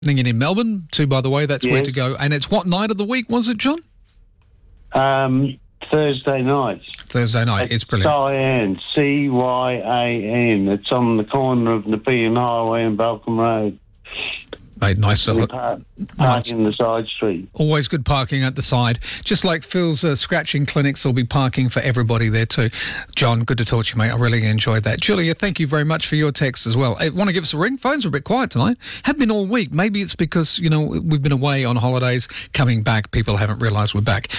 In Melbourne, too, by the way, that's where to go. And it's what night of the week was it, John? Thursday night. Thursday night, it's brilliant. Cyan, C-Y-A-N. It's on the corner of Nepean Highway and Balcombe Road. Mate, nice. Park in the side street. Always good parking at the side. Just like Phil's scratching clinics, there'll be parking for everybody there too. John, good to talk to you, mate. I really enjoyed that. Julia, thank you very much for your text as well. Want to give us a ring? Phones are a bit quiet tonight. Have been all week. Maybe it's because, we've been away on holidays. Coming back, people haven't realised we're back.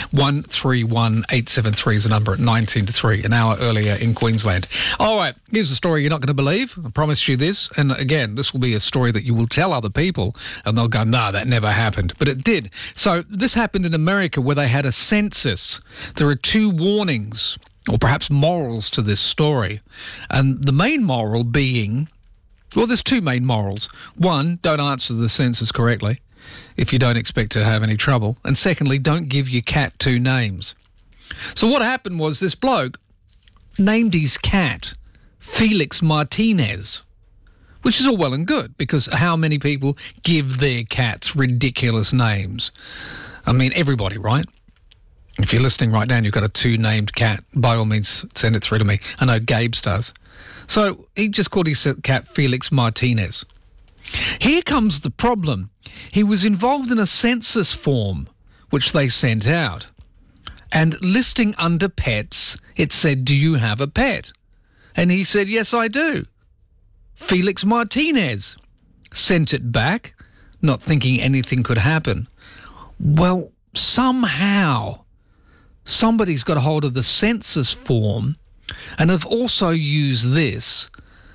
131873 is the number at 19 to 3, an hour earlier in Queensland. All right, here's a story you're not going to believe. I promised you this. And again, this will be a story that you will tell other people. And they'll go, nah, that never happened. But it did. So this happened in America where they had a census. There are two warnings, or perhaps morals to this story. And the main moral being, well, there's two main morals. One, don't answer the census correctly if you don't expect to have any trouble. And secondly, don't give your cat two names. So what happened was this bloke named his cat Felix Martinez, which is all well and good, because how many people give their cats ridiculous names? I mean, everybody, right? If you're listening right now and you've got a two-named cat, by all means, send it through to me. I know Gabe's does. So he just called his cat Felix Martinez. Here comes the problem. He was involved in a census form, which they sent out. And listing under pets, it said, do you have a pet? And he said, yes, I do. Felix Martinez. Sent it back, not thinking anything could happen. Well, somehow somebody's got a hold of the census form and have also used this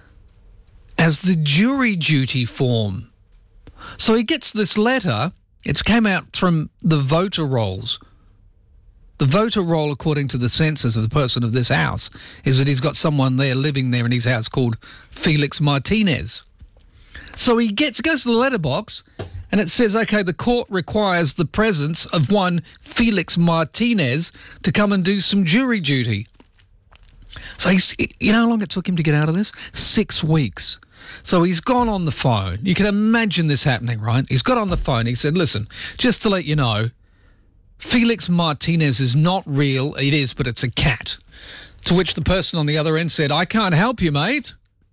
as the jury duty form. So he gets this letter. It came out from the voter rolls. The voter roll, according to the census of the person of this house, is that he's got someone there living there in his house called Felix Martinez. So he goes to the letterbox and it says, okay, the court requires the presence of one Felix Martinez to come and do some jury duty. So you know how long it took him to get out of this? 6 weeks. So he's gone on the phone. You can imagine this happening, right? He's got on the phone. He said, listen, just to let you know, Felix Martinez is not real. It is, but it's a cat. To which the person on the other end said, I can't help you, mate.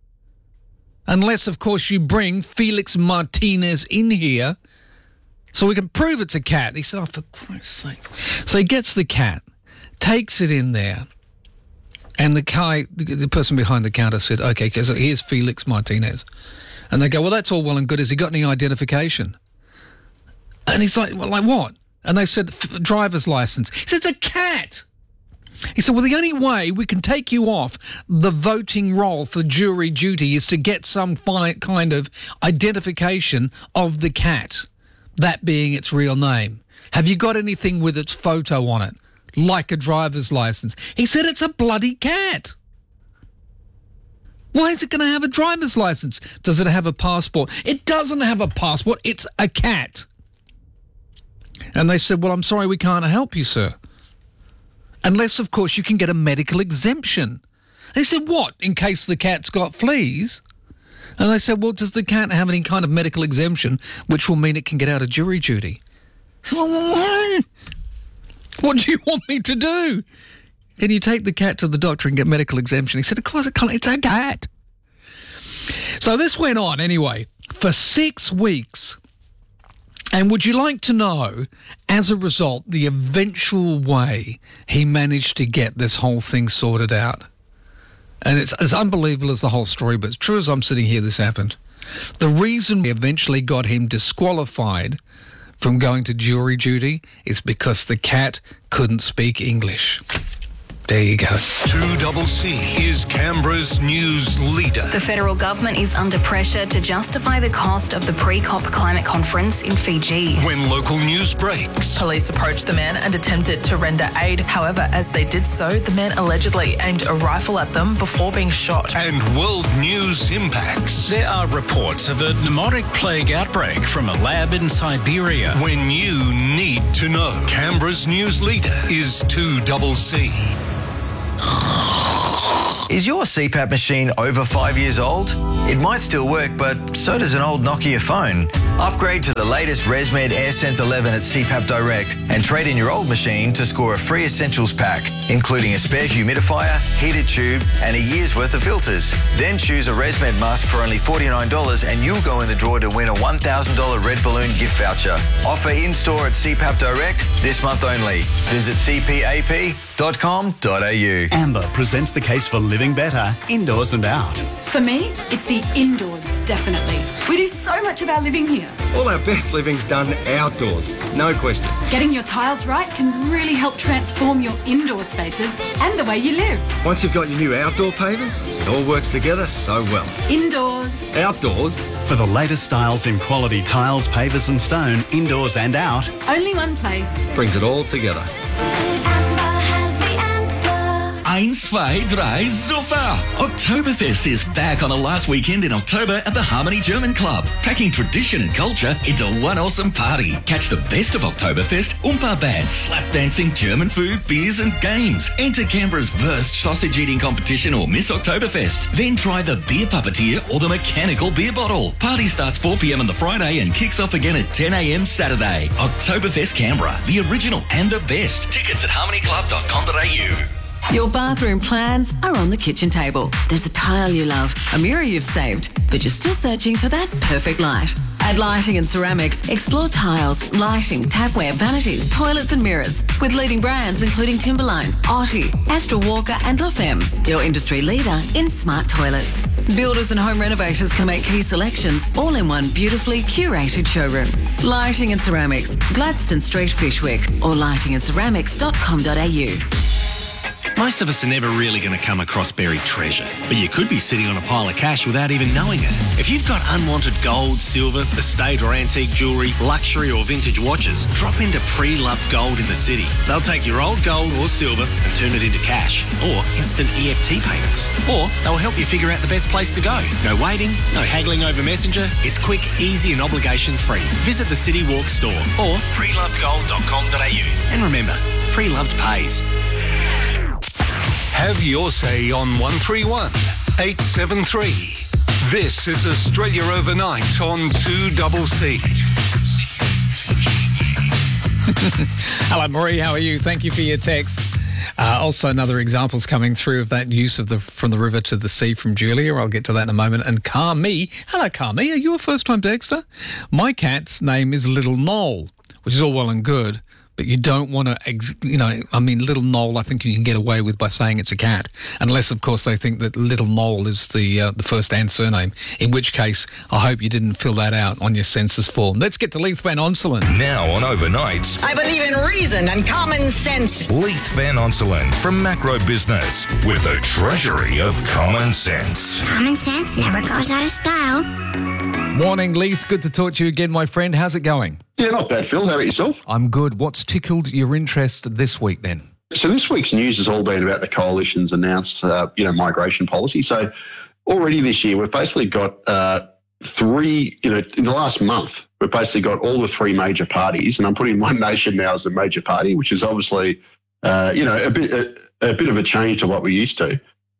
Unless, of course, you bring Felix Martinez in here so we can prove it's a cat. He said, oh, for Christ's sake. So he gets the cat, takes it in there, and the person behind the counter said, okay, so here's Felix Martinez. And they go, well, that's all well and good. Has he got any identification? And he's like, well, like what? And they said, driver's license. He said, it's a cat. He said, well, the only way we can take you off the voting roll for jury duty is to get some kind of identification of the cat, that being its real name. Have you got anything with its photo on it, like a driver's license? He said, it's a bloody cat. Why is it going to have a driver's license? Does it have a passport? It doesn't have a passport. It's a cat. And they said, well, I'm sorry, we can't help you, sir. Unless, of course, you can get a medical exemption. They said, what, in case the cat's got fleas? And they said, well, does the cat have any kind of medical exemption, which will mean it can get out of jury duty? So, well, what do you want me to do? Can you take the cat to the doctor and get medical exemption? He said, of course I can't, it's a cat. So this went on, anyway, for 6 weeks. And would you like to know, as a result, the eventual way he managed to get this whole thing sorted out? And it's as unbelievable as the whole story, but it's true as I'm sitting here, this happened. The reason we eventually got him disqualified from going to jury duty is because the cat couldn't speak English. There you go. 2CC is Canberra's news leader. The federal government is under pressure to justify the cost of the pre-COP climate conference in Fiji. When local news breaks. Police approached the men and attempted to render aid. However, as they did so, the men allegedly aimed a rifle at them before being shot. And world news impacts. There are reports of a pneumotic plague outbreak from a lab in Siberia. When you need to know. Canberra's news leader is 2CC. Is your CPAP machine over 5 years old? It might still work, but so does an old Nokia phone. Upgrade to the latest ResMed AirSense 11 at CPAP Direct and trade in your old machine to score a free essentials pack, including a spare humidifier, heated tube and a year's worth of filters. Then choose a ResMed mask for only $49 and you'll go in the draw to win a $1,000 Red Balloon gift voucher. Offer in-store at CPAP Direct this month only. Visit cpap.com.au. Amber presents the case for living better, indoors and out. For me, it's the indoors, definitely. We do so much of our living here. All our best living's done outdoors, no question. Getting your tiles right can really help transform your indoor spaces and the way you live. Once you've got your new outdoor pavers, it all works together so well. Indoors. Outdoors. For the latest styles in quality tiles, pavers and stone, indoors and out. Only one place. Brings it all together. 1, 2, 3, super! Oktoberfest is back on the last weekend in October at the Harmony German Club, packing tradition and culture into one awesome party. Catch the best of Oktoberfest, Oompa bands, slap dancing, German food, beers and games. Enter Canberra's worst sausage eating competition or Miss Oktoberfest. Then try the beer puppeteer or the mechanical beer bottle. Party starts 4 p.m. on the Friday and kicks off again at 10 a.m. Saturday. Oktoberfest Canberra, the original and the best. Tickets at harmonyclub.com.au. Your bathroom plans are on the kitchen table. There's a tile you love, a mirror you've saved, but you're still searching for that perfect light. At Lighting and Ceramics, explore tiles, lighting, tapware, vanities, toilets and mirrors with leading brands including Timberline, Otti, Astra Walker and La Femme, your industry leader in smart toilets. Builders and home renovators can make key selections all in one beautifully curated showroom. Lighting and Ceramics, Gladstone Street, Fishwick or lightingandceramics.com.au. Most of us are never really going to come across buried treasure, but you could be sitting on a pile of cash without even knowing it. If you've got unwanted gold, silver, estate or antique jewellery, luxury or vintage watches, drop into Pre-Loved Gold in the city. They'll take your old gold or silver and turn it into cash or instant EFT payments. Or they'll help you figure out the best place to go. No waiting, no haggling over Messenger. It's quick, easy and obligation free. Visit the City Walk store or prelovedgold.com.au. And remember, Pre-Loved pays. Have your say on 131 873. This is Australia Overnight on 2CC. Hello, Marie. How are you? Thank you for your text. Also, another example's coming through of that use of from the river to the sea from Julia. I'll get to that in a moment. And Carmi. Hello, Carmi. Are you a first-time texter? My cat's name is Little Noel, which is all well and good. But you don't want to, Little Noel, I think you can get away with by saying it's a cat. Unless, of course, they think that Little Noel is the first and surname. In which case, I hope you didn't fill that out on your census form. Let's get to Leith Van Onselen. Now on Overnights. I believe in reason and common sense. Leith Van Onselen from Macro Business with a treasury of common sense. Common sense never goes out of style. Morning, Leith. Good to talk to you again, my friend. How's it going? Yeah, not bad, Phil. How about yourself? I'm good. What's tickled your interest this week then? So this week's news has all been about the Coalition's announced, migration policy. So already this year, we've basically got three, in the last month, we've basically got all the three major parties, and I'm putting One Nation now as a major party, which is obviously, a bit of a change to what we're used to.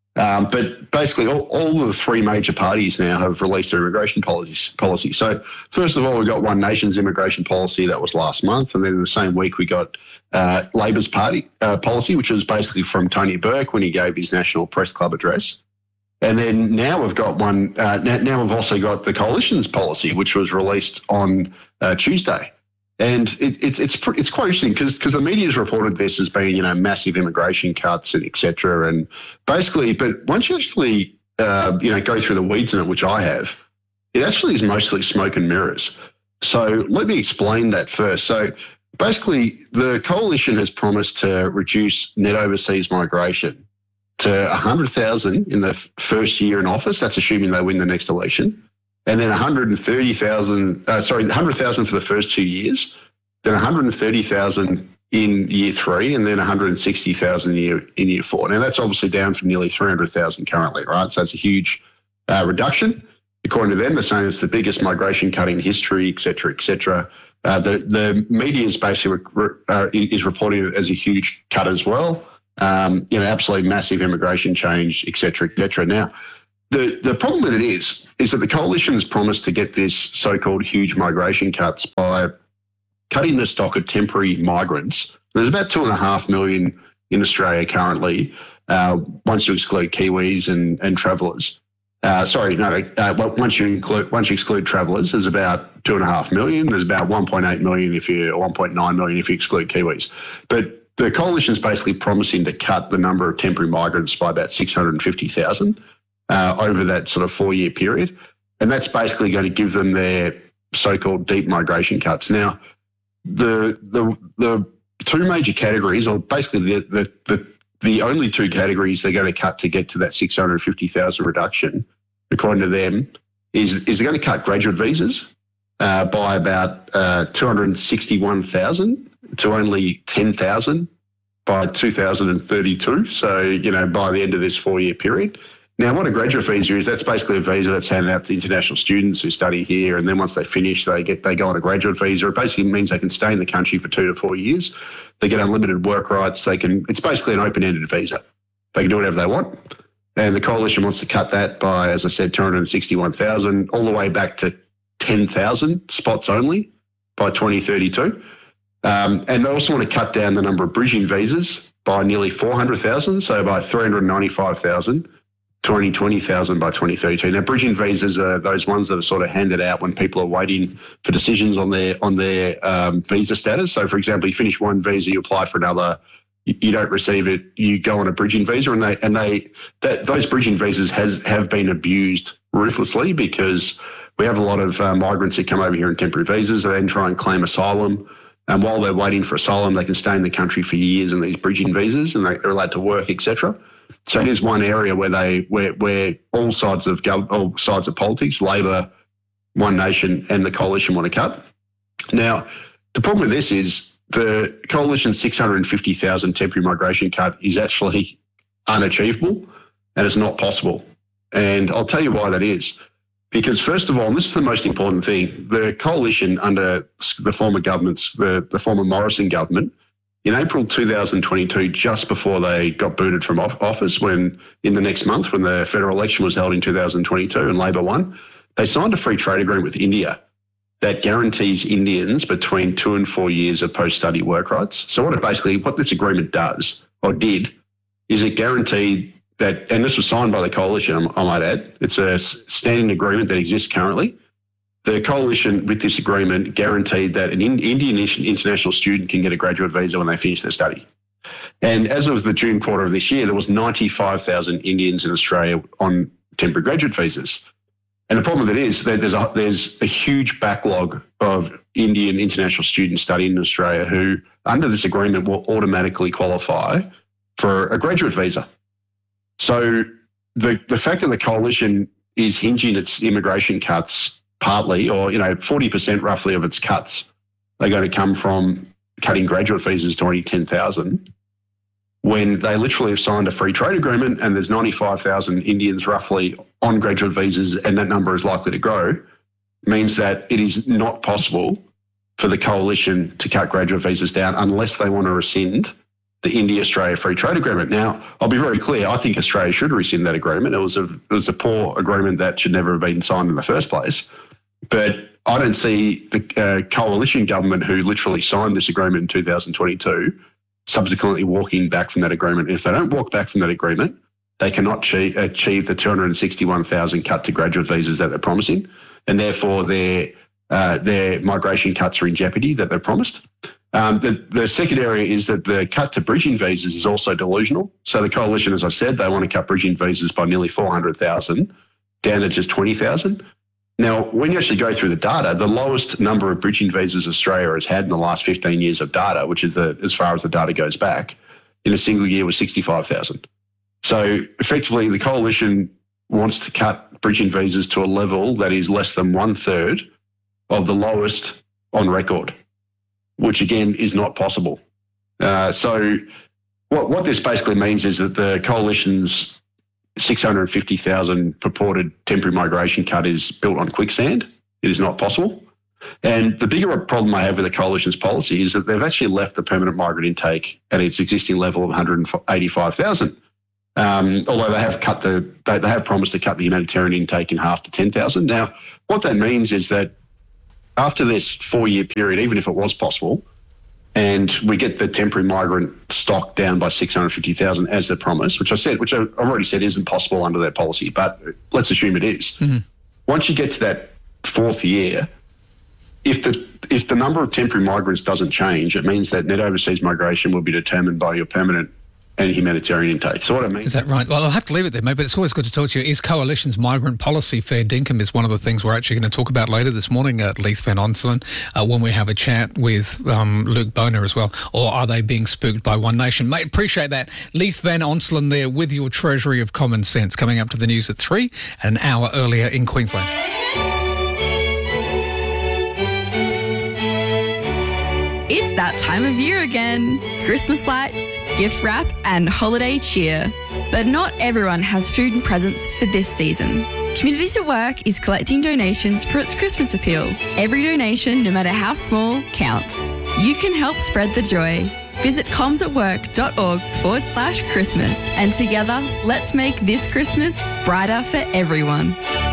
But basically, all of the three major parties now have released their immigration policy. So first of all, we got One Nation's immigration policy that was last month, and then the same week we got Labor's party policy, which was basically from Tony Burke when he gave his National Press Club address. And then now we've got one. Now we've also got the Coalition's policy, which was released on Tuesday. And it's quite interesting because the media's reported this as being, massive immigration cuts and et cetera. And basically, but once you actually, go through the weeds in it, which I have, it actually is mostly smoke and mirrors. So let me explain that first. So basically, the Coalition has promised to reduce net overseas migration to 100,000 in the first year in office. That's assuming they win the next election. And then 100,000 for the first 2 years, then 130,000 in year three, and then 160,000 in year four. Now, that's obviously down from nearly 300,000 currently, right? So it's a huge reduction. According to them, they're saying it's the biggest migration cut in history, et cetera, et cetera. The media is basically is reporting it as a huge cut as well. Absolutely massive immigration change, et cetera, et cetera. Now, The problem with it is that the coalition has promised to get this so-called huge migration cuts by cutting the stock of temporary migrants. There's about 2.5 million in Australia currently, once you exclude Kiwis and travellers. Once you exclude travellers, there's about 2.5 million. There's about 1.8 million or 1.9 million if you exclude Kiwis. But the coalition's basically promising to cut the number of temporary migrants by about 650,000 over that sort of 4-year period. And that's basically going to give them their so-called deep migration cuts. Now, the two major categories, or basically the only two categories they're going to cut to get to that 650,000 reduction, according to them, is they're going to cut graduate visas by about 261,000 to only 10,000 by 2032. So, by the end of this 4-year period. Now, what a graduate visa is, that's basically a visa that's handed out to international students who study here, and then once they finish, they go on a graduate visa. It basically means they can stay in the country for 2 to 4 years. They get unlimited work rights. It's basically an open-ended visa. They can do whatever they want. And the coalition wants to cut that by, as I said, 261,000 all the way back to 10,000 spots only by 2032. And they also want to cut down the number of bridging visas by nearly 400,000, so by 395,000 to only 20,000 by 2032. Now, bridging visas are those ones that are sort of handed out when people are waiting for decisions on their visa status. So, for example, you finish one visa, you apply for another, you don't receive it, you go on a bridging visa, and those bridging visas have been abused ruthlessly because we have a lot of migrants that come over here on temporary visas and then try and claim asylum. And while they're waiting for asylum, they can stay in the country for years in these bridging visas, and they're allowed to work, etc. So it is one area where all sides of politics, Labor, One Nation, and the coalition want to cut. Now, the problem with this is the coalition's 650,000 temporary migration cut is actually unachievable, and it's not possible. And I'll tell you why that is. Because first of all, and this is the most important thing, the coalition under the former governments, the former Morrison government, in April 2022, just before they got booted from office, in the next month, when the federal election was held in 2022 and Labor won, they signed a free trade agreement with India that guarantees Indians between 2 and 4 years of post-study work rights. So what this agreement does, or did, is it guaranteed that, and this was signed by the coalition, I might add, it's a standing agreement that exists currently. The coalition, with this agreement, guaranteed that an Indian international student can get a graduate visa when they finish their study. And as of the June quarter of this year, there was 95,000 Indians in Australia on temporary graduate visas. And the problem with it is that there's a huge backlog of Indian international students studying in Australia who, under this agreement, will automatically qualify for a graduate visa. So the fact that the coalition is hinging its immigration cuts partly, or 40% roughly of its cuts are going to come from cutting graduate visas to only 10,000, when they literally have signed a free trade agreement and there's 95,000 Indians roughly on graduate visas, and that number is likely to grow, means that it is not possible for the coalition to cut graduate visas down unless they want to rescind the India-Australia free trade agreement. Now, I'll be very clear, I think Australia should rescind that agreement. It was a poor agreement that should never have been signed in the first place. But I don't see the coalition government who literally signed this agreement in 2022 subsequently walking back from that agreement. And if they don't walk back from that agreement, they cannot achieve the 261,000 cut to graduate visas that they're promising, and therefore their migration cuts are in jeopardy that they're promised. The second area is that the cut to bridging visas is also delusional. So the coalition, as I said, they want to cut bridging visas by nearly 400,000 down to just 20,000. Now, when you actually go through the data, the lowest number of bridging visas Australia has had in the last 15 years of data, which is as far as the data goes back, in a single year was 65,000. So effectively, the coalition wants to cut bridging visas to a level that is less than 1/3 of the lowest on record, which again is not possible. So what this basically means is that the coalition's 650,000 purported temporary migration cut is built on quicksand. It is not possible. And the bigger problem I have with the coalition's policy is that they've actually left the permanent migrant intake at its existing level of 185,000. Although they have they have promised to cut the humanitarian intake in half to 10,000. Now, what that means is that after this 4-year period, even if it was possible, and we get the temporary migrant stock down by 650,000 as they promised, which I've already said isn't possible under their policy, but let's assume it is. Mm-hmm. Once you get to that 4th year, if the number of temporary migrants doesn't change, it means that net overseas migration will be determined by your permanent and humanitarian intake. So what I mean... Is that right? Well, I'll have to leave it there, mate, but it's always good to talk to you. Is Coalition's migrant policy fair dinkum is one of the things we're actually going to talk about later this morning at Leith Van Onselen when we have a chat with Luke Boner as well. Or are they being spooked by One Nation? Mate, appreciate that. Leith Van Onselen there with your treasury of common sense coming up to the news at 3 and an hour earlier in Queensland. It's that time of year again. Christmas lights, gift wrap and holiday cheer. But not everyone has food and presents for this season. Communities at Work is collecting donations for its Christmas appeal. Every donation, no matter how small, counts. You can help spread the joy. Visit comsatwork.org/Christmas and together, let's make this Christmas brighter for everyone.